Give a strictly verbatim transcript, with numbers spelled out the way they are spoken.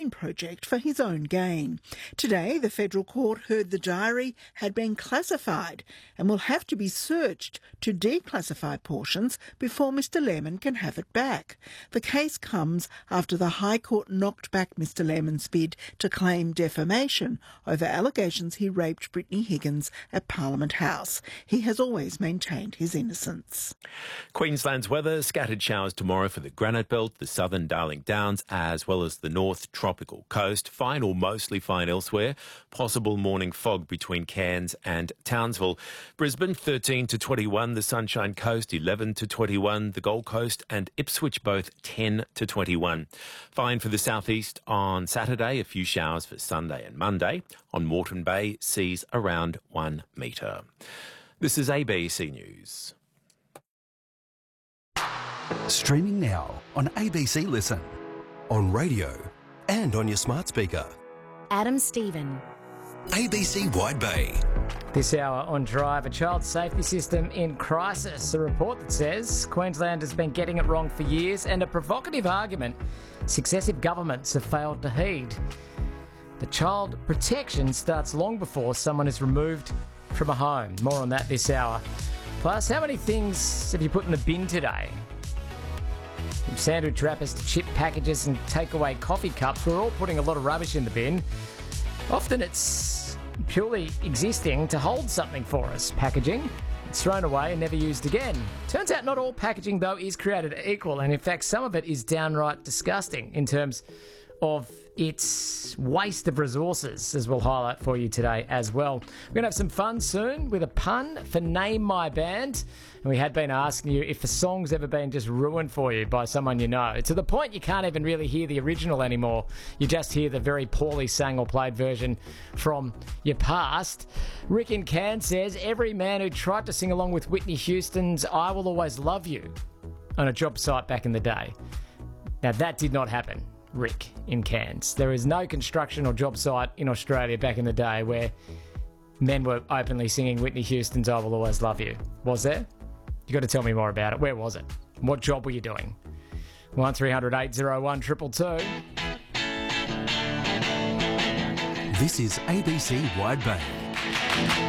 brain project for his own gain. Today, the federal court heard the diary had been classified and will have to be searched to declassify portions before Mr Lehrmann can have it back. The case comes after the High Court knocked back Mr Lehrmann's bid to claim defamation over allegations he raped Brittany Higgins at Parliament House. He has always maintained his innocence. Queensland's weather, scattered showers tomorrow for the Granite Belt, the southern Darling Downs, as well as the north tropical coast. Fine or mostly fine elsewhere. Possible morning fog between Cairns and Townsville. Brisbane, thirteen to twenty-one. The Sunshine Coast, eleven to twenty-one. The Gold Coast and Ipswich, both ten to twenty-one. Fine for the southeast on Saturday. A few showers for Sunday and Monday. On Moreton Bay, seas around one metre. This is A B C News. Streaming now on A B C Listen, on radio and on your smart speaker. Adam Stephen. A B C Wide Bay. This hour on Drive, a child safety system in crisis. A report that says Queensland has been getting it wrong for years and a provocative argument successive governments have failed to heed. The child protection starts long before someone is removed from a home. More on that this hour. Plus, how many things have you put in the bin today? From sandwich wrappers to chip packages and takeaway coffee cups, we're all putting a lot of rubbish in the bin. Often it's purely existing to hold something for us. Packaging, it's thrown away and never used again. Turns out not all packaging, though, is created equal, and in fact some of it is downright disgusting in terms of its waste of resources, as we'll highlight for you today as well. We're going to have some fun soon with a pun for Name My Band. And we had been asking you if the song's ever been just ruined for you by someone you know, to the point you can't even really hear the original anymore. You just hear the very poorly sang or played version from your past. Rick in Cairns says, every man who tried to sing along with Whitney Houston's I Will Always Love You on a job site back in the day. Now that did not happen. Rick in Cairns. There is no construction or job site in Australia back in the day where men were openly singing Whitney Houston's I Will Always Love You. Was there? You got to tell me more about it. Where was it? What job were you doing? one three hundred eight oh one two two two. This is A B C Wide Bay.